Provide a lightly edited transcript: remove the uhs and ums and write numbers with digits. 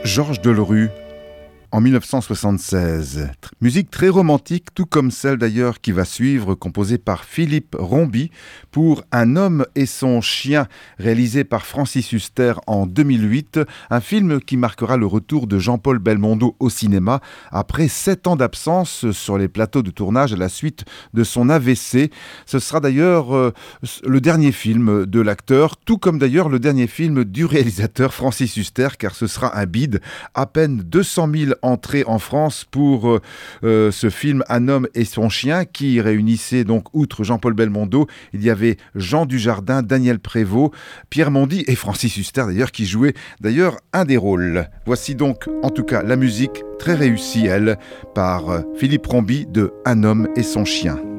Georges Delerue, en 1976. Musique très romantique, tout comme celle d'ailleurs qui va suivre, composée par Philippe Rombi pour Un homme et son chien, réalisé par Francis Huster en 2008. Un film qui marquera le retour de Jean-Paul Belmondo au cinéma après 7 ans d'absence sur les plateaux de tournage à la suite de son AVC. Ce sera d'ailleurs le dernier film de l'acteur, tout comme d'ailleurs le dernier film du réalisateur Francis Huster, car ce sera un bide. À peine 200 000 entrée en France pour ce film Un homme et son chien qui réunissait donc, outre Jean-Paul Belmondo, il y avait Jean Dujardin, Daniel Prévost, Pierre Mondy et Francis Huster d'ailleurs qui jouait d'ailleurs un des rôles. Voici donc en tout cas la musique très réussie, elle, par Philippe Rombi de Un homme et son chien.